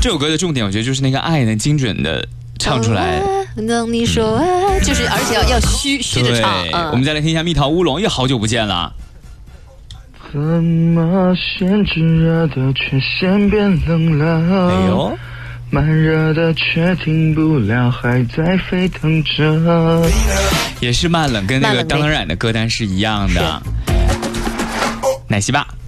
这首歌的重点，我觉得就是那个爱能精准的唱出来。 当你说爱，就是而且要虚的唱。 我们再来听一下蜜桃乌龙，也好久不见了。 怎么先炙热的却先变冷了？ 哎呦， 慢热的却停不了，还在沸腾着。 也是慢冷，跟那个当然的歌单是一样的。奶昔吧。